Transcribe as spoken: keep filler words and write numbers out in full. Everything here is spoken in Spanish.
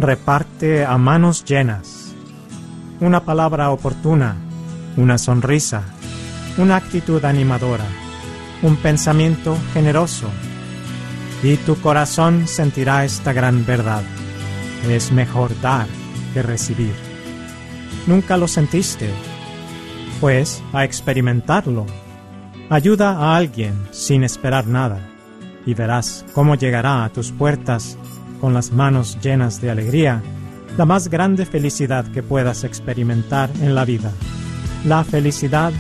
reparte a manos llenas. Una palabra oportuna, una sonrisa, una actitud animadora, un pensamiento generoso, y tu corazón sentirá esta gran verdad: es mejor dar que recibir. ¿Nunca lo sentiste? Pues a experimentarlo. Ayuda a alguien sin esperar nada, y verás cómo llegará a tus puertas con las manos llenas de alegría la más grande felicidad que puedas experimentar en la vida, la felicidad